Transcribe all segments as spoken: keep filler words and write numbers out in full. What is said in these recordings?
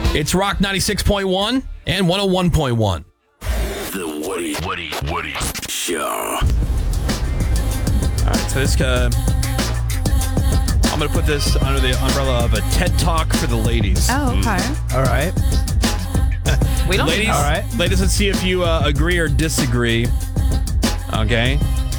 It's Rock ninety-six point one and one oh one point one. The Woody, Woody, Woody Show. All right, so this, uh, I'm going to put this under the umbrella of a TED Talk for the ladies. Oh, okay. Mm. All right. We don't ladies, All right. ladies, let's see if you uh, agree or disagree. Okay.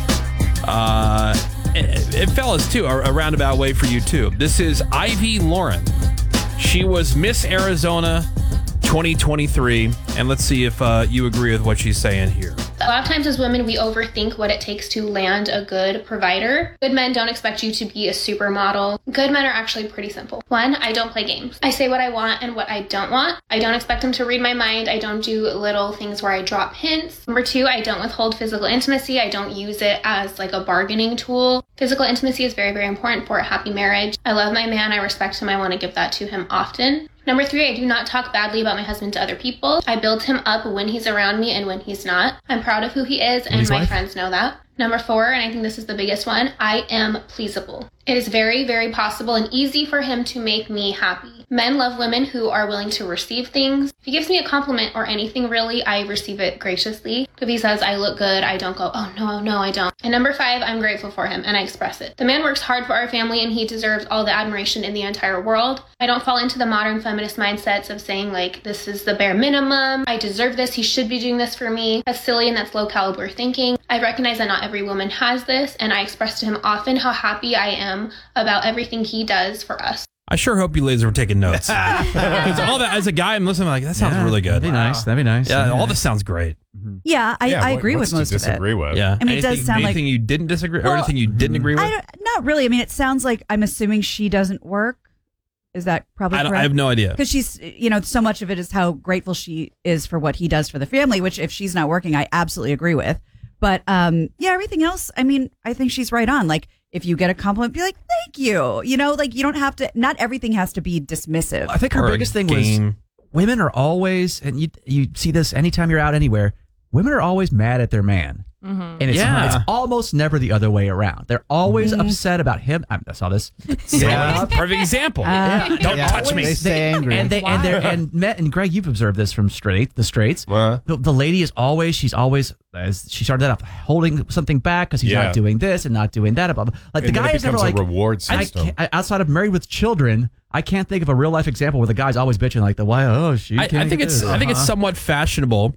Uh, and, and fellas, too, a, a roundabout way for you, too. This is Ivy Lauren. She was Miss Arizona twenty twenty-three, and let's see if uh, you agree with what she's saying here. A lot of times as women, we overthink what it takes to land a good provider. Good men don't expect you to be a supermodel. Good men are actually pretty simple. One, I don't play games. I say what I want and what I don't want. I don't expect them to read my mind. I don't do little things where I drop hints. Number two, I don't withhold physical intimacy. I don't use it as like a bargaining tool. Physical intimacy is very, very important for a happy marriage. I love my man. I respect him. I want to give that to him often. Number three, I do not talk badly about my husband to other people. I build him up when he's around me and when he's not. I'm proud of who he is, and my friends know that. Number four, and I think this is the biggest one, I am pleasable. It is very, very possible and easy for him to make me happy. Men love women who are willing to receive things. If he gives me a compliment or anything really, I receive it graciously. If he says I look good, I don't go, oh no, no, I don't. And number five, I'm grateful for him and I express it. The man works hard for our family and he deserves all the admiration in the entire world. I don't fall into the modern feminist mindsets of saying like, this is the bare minimum. I deserve this. He should be doing this for me. That's silly and that's low caliber thinking. I recognize that not every woman has this, and I express to him often how happy I am about everything he does for us. I sure hope you ladies were taking notes. Because all that, as a guy, I'm listening, I'm like, that sounds Yeah, really good. That'd be nice. That'd be nice. Yeah, Yeah. all this sounds great. Yeah, I, Yeah, I what- agree what's with most to of it. disagree with? Yeah. I mean, it does anything, sound like- anything you didn't disagree, or Well, anything you didn't agree with. I don't, not really. I mean, it sounds like I'm assuming she doesn't work. Is that probably I, don't, correct? I have no idea. Because she's, you know, so much of it is how grateful she is for what he does for the family, which if she's not working, I absolutely agree with. But um, yeah, everything else, I mean, I think she's right on. Like, if you get a compliment, be like, thank you. You know, like you don't have to, not everything has to be dismissive. I think her Or a biggest thing game. was women are always, and you you see this anytime you're out anywhere, women are always mad at their man. And it's, Yeah. it's almost never the other way around. They're always Mhm. upset about him. I, I saw this. Yeah. Perfect example. Uh, Don't Yeah. touch me. They stay angry. And they and they and Matt and Greg, you've observed this from straight the straights. Well, The, the lady is always, she's always, as she started that off, holding something back because he's Yeah. not doing this and not doing that. Blah, blah. Like and the then guy it is never becomes like a reward I system. can't, I, outside of Married with Children, I can't think of a real life example where the guy's always bitching like the why oh she. I, I can't think get it's this. I think it's Uh-huh. somewhat fashionable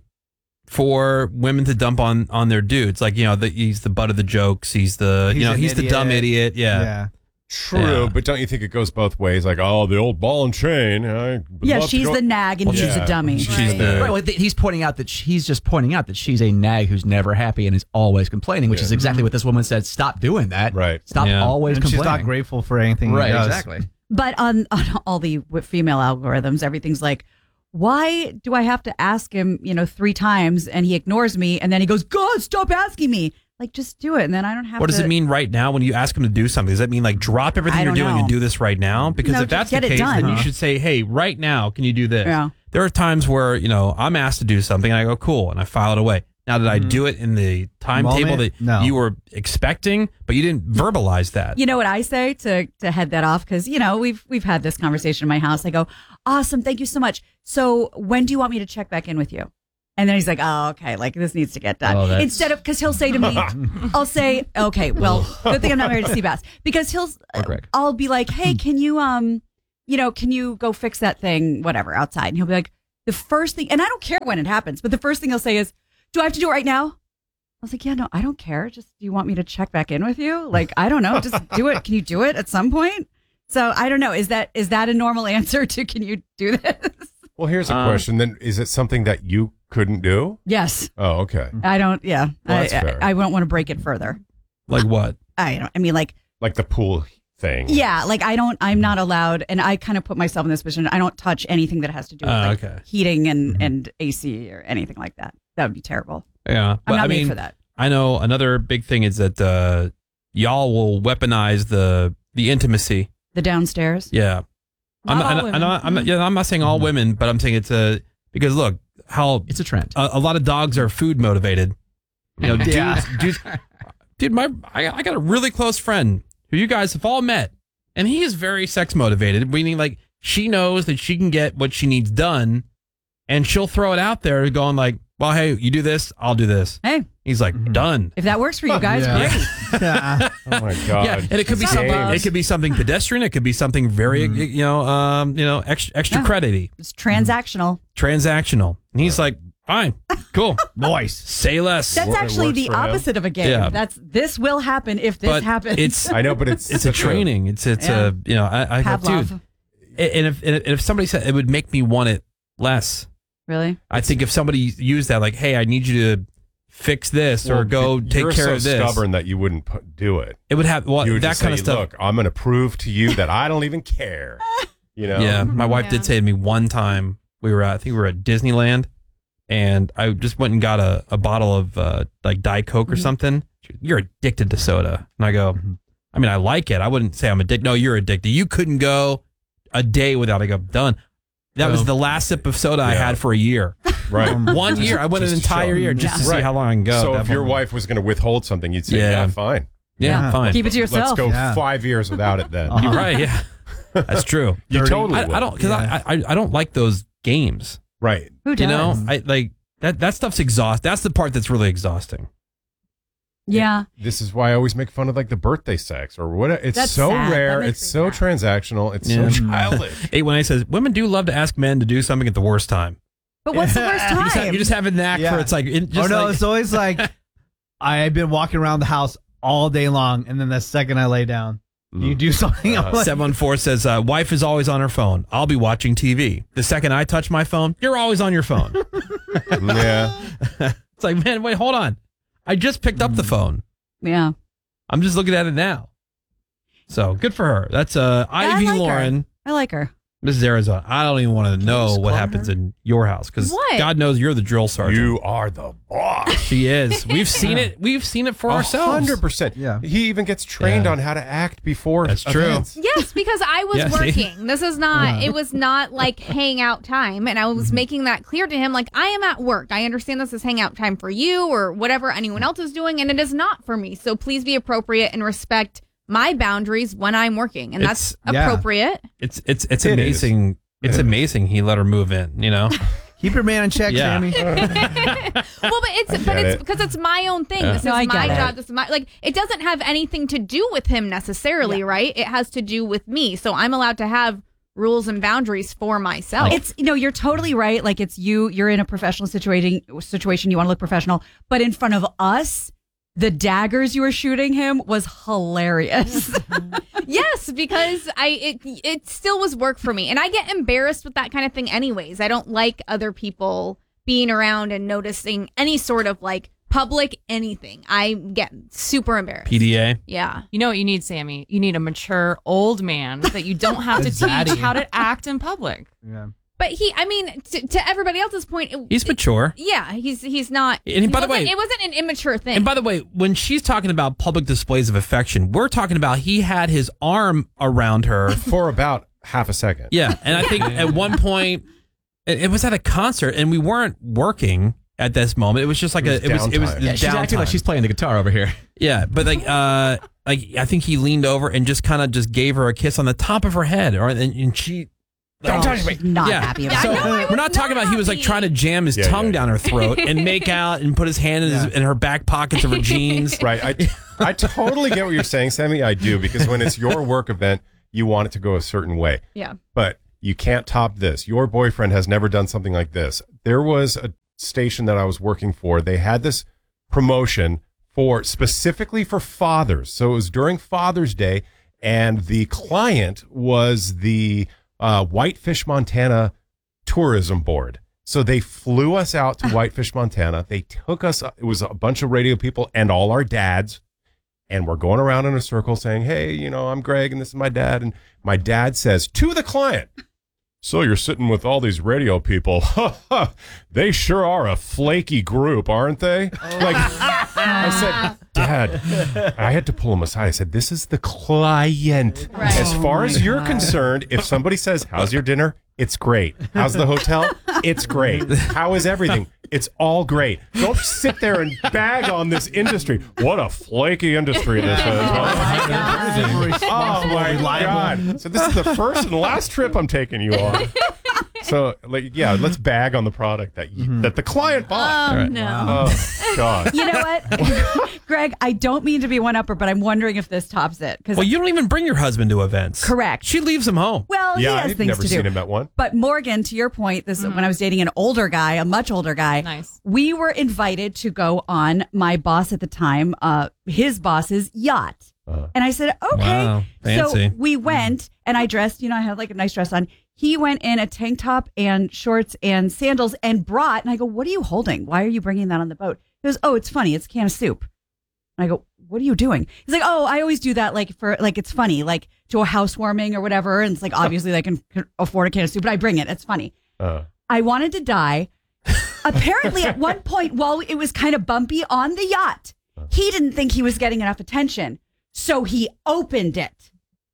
for women to dump on on their dudes. Like, you know, the, he's the butt of the jokes. He's the He's you know an he's the dumb idiot. Yeah. Yeah. True, Yeah. but don't you think it goes both ways? Like, oh, the old ball and chain. I would yeah, love to she's go- the nag and Well, she's yeah. a dummy. She's the Right, well, th- he's pointing out that sh- he's just pointing out that she's a nag who's never happy and is always complaining, which Yeah. is exactly what this woman said. Stop doing that. Right. Stop Yeah. always And she's complaining. not grateful for anything Right. he does. Exactly. But on, on all the w- female algorithms, everything's like, why do I have to ask him, you know, three times and he ignores me and then he goes, God, stop asking me. Like, just do it. And then I don't have What to. does it mean right now when you ask him to do something? Does that mean like drop everything I you're don't doing know. and do this right now? Because No, if that's just the get it case, then done. you should say, hey, right now, can you do this? Yeah. There are times where, you know, I'm asked to do something and I go, cool, and I file it away. Now, did I do it in the timetable Moment? that No. you were expecting, but you didn't verbalize that? You know what I say to to head that off? Because, you know, we've we've had this conversation in my house. I go, awesome, thank you so much. So when do you want me to check back in with you? And then he's like, oh, okay, like this needs to get done. Oh, that's- Instead of, because he'll say to me, I'll say, okay, well, good thing I'm not married to Seabass. Because he'll, Or Greg. I'll be like, hey, can you, um, you know, can you go fix that thing, whatever, outside? And he'll be like, the first thing, and I don't care when it happens, but the first thing he'll say is, do I have to do it right now? I was like, yeah, no, I don't care. Just, do you want me to check back in with you? Like, I don't know. Just do it. Can you do it at some point? So I don't know. Is that is that a normal answer to can you do this? Well, here's a Um, question. Then, is it something that you couldn't do? Yes. Oh, okay. I don't, yeah. Well, I, that's fair. I, I don't want to break it further. Like what? I don't, I mean, like, Like the pool thing. yeah, like I don't, I'm not allowed, and I kind of put myself in this position. I don't touch anything that has to do with Oh, like, okay. heating and, and A C or anything like that. That would be terrible. Yeah. I'm But not I made mean, for that. I know another big thing is that uh, y'all will weaponize the the intimacy. The downstairs. Yeah. I'm Not all not, I'm women. not, I'm not, yeah, I'm not saying all women, but I'm saying it's a, because look, how It's a trend. a, a lot of dogs are food motivated. You know, dudes, Yeah. dudes, dude, my, I, I got a really close friend who you guys have all met, and he is very sex motivated, meaning like, she knows that she can get what she needs done, and she'll throw it out there going like, well, hey, you do this, I'll do this. Hey, He's like, done. if that works for you guys, Yeah. great. Yeah. Oh my god. Yeah, and it could be It's something. not It could be something pedestrian. It could be something very, Mm-hmm. you know, um, you know, extra, extra Yeah. credity, It's transactional. transactional. And he's like, fine, cool, Nice. say less. That's Wor- it actually works the for him. opposite of a game. Yeah. That's this will happen if this but happens. it's I know, but it's it's a such training. It's it's Yeah. a you know I, I have Pavlov. dude. And if and if somebody said it would make me want it less. Really? I think if somebody used that like, hey, I need you to fix this or Well, go you're take care so of this, stubborn that you wouldn't put, do it. it would have well You would that just kind of say, stuff. Look, I'm going to prove to you that I don't even care. You know? Yeah, my wife Yeah. did say to me one time we were at, I think we were at Disneyland, and I just went and got a, a bottle of uh, like Diet Coke or something. She goes, you're addicted to soda, and I go, I mean, I like it. I wouldn't say I'm addicted. No, you're addicted. You couldn't go a day without it. I go, done. That was Oh. the last sip of soda I Yeah. had for a year. Right. One year, I went an Just entire show- year just to Yeah. see Right. how long I can go. So at if that your point. wife was going to withhold something, you'd say, Yeah. yeah, fine. yeah, Yeah. fine. Keep it to yourself. Let's go Yeah. five years without it then. Uh-huh. You're right. Yeah, that's true. You Dirty. totally I, would. I don't because Yeah. I, I I don't like those games. Right. Who does? You know, I like that. That stuff's exhaust. That's the part that's really exhausting. yeah. This is why I always make fun of like the birthday sex or what. It's That's so sad. That rare. makes It's me so sad. transactional. It's Yeah. so childish. eight one eight says women do love to ask men to do something at the worst time. But what's the worst You just, have, time? you just have a knack Yeah. for it's like it, Oh just no, like, it's always like I've been walking around the house all day long, and then the second I lay down, you do something. I'm like, seven one four says uh, wife is always on her phone. I'll be watching T V. The second I touch my phone, you're always on your phone. Yeah. It's like, man, wait, hold on. I just picked up the phone. yeah. I'm just looking at it now. So good for her. That's uh, I Ivy like her. Lauren. I like her. This is Arizona. I don't even want to know just what call happens her? in your house because What? God knows you're the drill sergeant. You are the boss. She is. We've seen it. We've seen it for ourselves. Hundred percent. Yeah. He even gets trained Yeah. on how to act before. That's true. events. Yes, because I was Yeah, see? working. This is not, it was not like hangout time. And I was making that clear to him. Like, I am at work. I understand this is hangout time for you or whatever anyone else is doing. And it is not for me. So please be appropriate and respect my boundaries when I'm working. And that's It's- yeah. appropriate. It's it's it's It amazing. It's amazing he let her move in. You know. keep your man in check, Yeah. Sammy. Well, but it's but get it's it. because it's my own thing. Yeah. This No, is I my get it. job. This is my like. It doesn't have anything to do with him necessarily, right? It has to do with me. So I'm allowed to have rules and boundaries for myself. It's you know you're totally right. Like it's you. You're in a professional situation. Situation you want to look professional, but in front of us, the daggers you were shooting him was hilarious. Yes, because I it it still was work for me, and I get embarrassed with that kind of thing. Anyways, I don't like other people being around and noticing any sort of like public anything. I get super embarrassed. P D A. Yeah. You know what you need, Sammy? You need a mature old man that you don't have to Zaddy. teach how to act in public. Yeah. But he, I mean, to, to everybody else's point, it, He's mature. yeah, he's he's not. And he by the wasn't- way- it wasn't an immature thing. And by the way, when she's talking about public displays of affection, we're talking about he had his arm around her. For about half a second. Yeah, and I think at one point it, it was at a concert, and we weren't working at this moment. It was just like It was a. It was. It was. downtime. the Yeah, She's acting like downtime. she's playing the guitar over here. Yeah, but like, uh, like I think he leaned over and just kind of just gave her a kiss on the top of her head, or and, and she. Don't touch me. Not Yeah. happy about So it. know, I we're was not talking not about he was like happy. trying to jam his Yeah, tongue yeah. down her throat and make out and put his hand in, his, Yeah. in her back pockets of her jeans. Right. I I totally get what you're saying, Sammy. I do, because when it's your work event, you want it to go a certain way. yeah. But you can't top this. Your boyfriend has never done something like this. There was a station that I was working for. They had this promotion for specifically for fathers. So it was during Father's Day, and the client was the uh, Whitefish, Montana Tourism Board. So they flew us out to Whitefish, Montana. They took us, it was a bunch of radio people and all our dads. And we're going around in a circle saying, hey, you know, I'm Greg and this is my dad. And my dad says to the client, so you're sitting with all these radio people. They sure are a flaky group, aren't they? Like, I said, Dad, I had to pull him aside. I said, this is the client. Right. As far as you're concerned, if somebody says, how's your dinner? It's great. How's the hotel? It's great. How is everything? It's all great. Don't sit there and bag on this industry. What a flaky industry this is. Oh my God. So this is the first and last trip I'm taking you on. So, like, yeah, let's bag on the product that you, mm-hmm. that the client bought. Oh, right. no. Wow. Oh, God. You know what? Greg, I don't mean to be one-upper, but I'm wondering if this tops it. Well, you don't even bring your husband to events. Correct. She leaves him home. Well, yeah, he has I've things never to do. seen him at one. But Morgan, to your point, this mm-hmm. when I was dating an older guy, a much older guy, Nice. we were invited to go on my boss at the time, uh, his boss's yacht. Uh-huh. And I said, okay. Wow, fancy. So we went and I dressed, you know, I had like a nice dress on. He went in a tank top and shorts and sandals and brought, and I go, what are you holding? Why are you bringing that on the boat? He goes, oh, it's funny. It's a can of soup. And I go, what are you doing? He's like, oh, I always do that. Like for, like, it's funny, like to a housewarming or whatever. And it's like, obviously they can afford a can of soup, but I bring it. It's funny. Uh. I wanted to die. Apparently at one point while it was kind of bumpy on the yacht, he didn't think he was getting enough attention. So he opened it.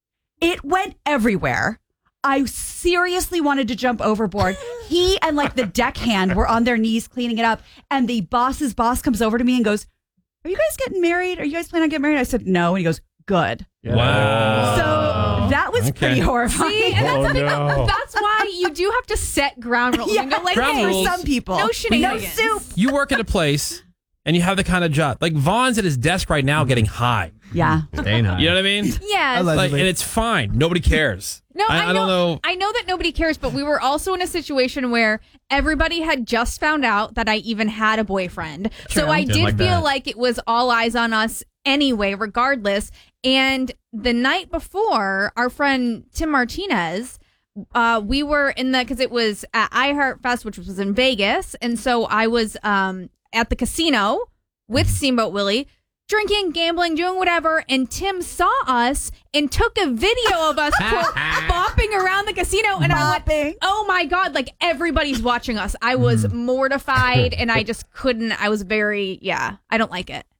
It went everywhere. I seriously wanted to jump overboard. He and like the deckhand were on their knees cleaning it up. And the boss's boss comes over to me and goes, are you guys getting married? Are you guys planning on getting married? I said, no. And he goes, good. Wow. So that was Okay. pretty horrifying. See, and Oh, that's, no. that's why you do have to set ground rules. Yeah, and go like, ground hey, rules. some people. no No shenanigans. soup. You work at a place and you have the kind of job. Like Vaughn's at his desk right now getting high. Yeah. Staying high. You know what I mean? Yes. Like, and it's fine. Nobody cares. No, I, I, I don't know. I know that nobody cares, but we were also in a situation where everybody had just found out that I even had a boyfriend. So I Didn't did like feel that. like it was all eyes on us anyway, regardless. And the night before, our friend Tim Martinez, uh, we were in the, because it was at iHeart Fest, which was in Vegas. And so I was um, at the casino with Steamboat Willie, drinking, gambling, doing whatever, and Tim saw us and took a video of us quote, bopping around the casino, and I went, Bopping. oh my God, like everybody's watching us. I was mortified, and I just couldn't, I was very, yeah, I don't like it.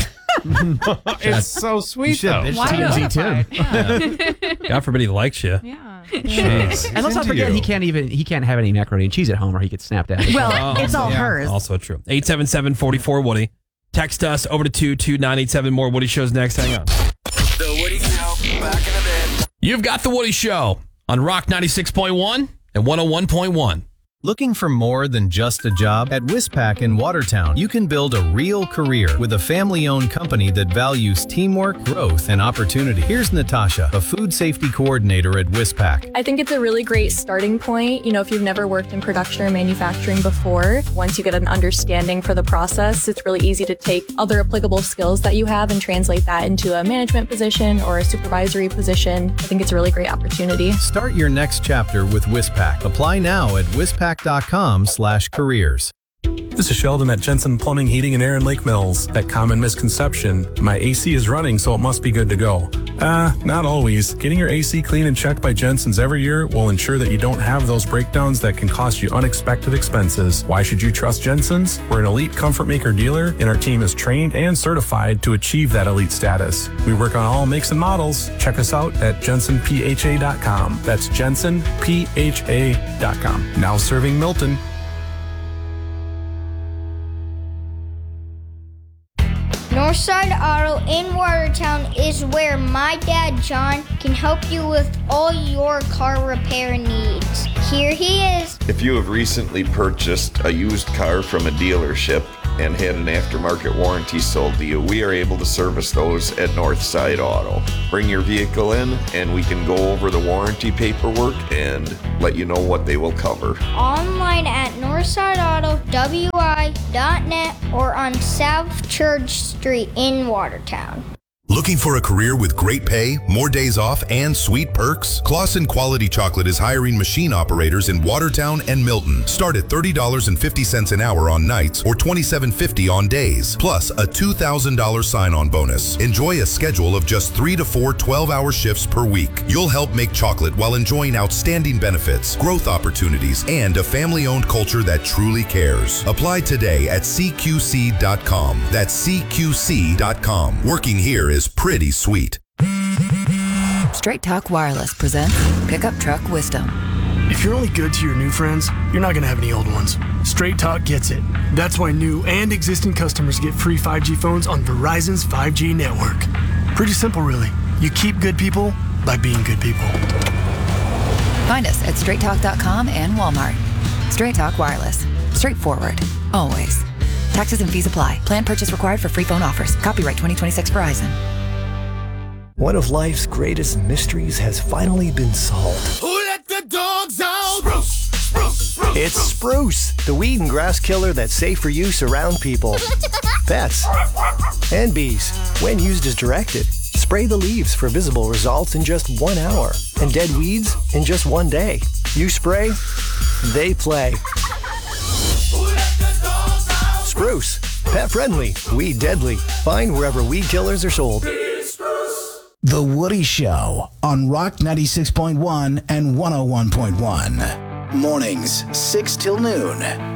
It's so sweet, should though. bitch Why T M Z notified? too. Yeah. God forbid he likes you. yeah. Jeez. And let's not Into forget, you. he can't even he can't have any macaroni and cheese at home, or he gets snapped at. Well, Oh, it's all yeah. hers. Also true. eight seven seven, four four, Woody. Text us over to two two nine eight seven. More Woody Shows next. Hang on. The Woody Show, back in a bit. You've got The Woody Show on Rock ninety-six point one and one oh one point one. Looking for more than just a job? At Wispac in Watertown, you can build a real career with a family-owned company that values teamwork, growth, and opportunity. Here's Natasha, a food safety coordinator at Wispac. I think it's a really great starting point. You know, if you've never worked in production or manufacturing before, once you get an understanding for the process, it's really easy to take other applicable skills that you have and translate that into a management position or a supervisory position. I think it's a really great opportunity. Start your next chapter with Wispac. Apply now at wispac dot com slash careers. This is Sheldon at Jensen Plumbing, Heating, and Air in Lake Mills. That common misconception, my A C is running, so it must be good to go. Ah, uh, not always. Getting your A C cleaned and checked by Jensen's every year will ensure that you don't have those breakdowns that can cost you unexpected expenses. Why should you trust Jensen's? We're an elite comfort maker dealer, and our team is trained and certified to achieve that elite status. We work on all makes and models. Check us out at jensen p h a dot com. That's jensen p h a dot com. Now serving Milton. Northside Auto in Watertown is where my dad, John, can help you with all your car repair needs. Here he is. If you have recently purchased a used car from a dealership and had an aftermarket warranty sold to you, we are able to service those at Northside Auto. Bring your vehicle in and we can go over the warranty paperwork and let you know what they will cover. Online at northside auto w i dot net or on South Church Street in Watertown. Looking for a career with great pay, more days off, and sweet perks? Clausen Quality Chocolate is hiring machine operators in Watertown and Milton. Start at thirty dollars and fifty cents an hour on nights or twenty-seven fifty on days, plus a two thousand dollars sign-on bonus. Enjoy a schedule of just three to four twelve-hour shifts per week. You'll help make chocolate while enjoying outstanding benefits, growth opportunities, and a family-owned culture that truly cares. Apply today at c q c dot com. That's c q c dot com. Working here is pretty sweet. Straight Talk Wireless presents Pickup Truck Wisdom. If you're only good to your new friends, you're not going to have any old ones. Straight Talk gets it. That's why new and existing customers get free five G phones on Verizon's five G network. Pretty simple, really. You keep good people by being good people. Find us at straight talk dot com and Walmart. Straight Talk Wireless. Straightforward. Always. Taxes and fees apply. Plan purchase required for free phone offers. Copyright twenty twenty-six Verizon. One of life's greatest mysteries has finally been solved. Who let the dogs out? Spruce, spruce, spruce. It's Spruce, the weed and grass killer that's safe for use around people, pets, and bees. When used as directed, spray the leaves for visible results in just one hour and dead weeds in just one day. You spray, they play. Spruce, pet friendly, weed deadly. Find wherever weed killers are sold. The Woody Show on Rock ninety-six point one and one oh one point one. Mornings, six till noon.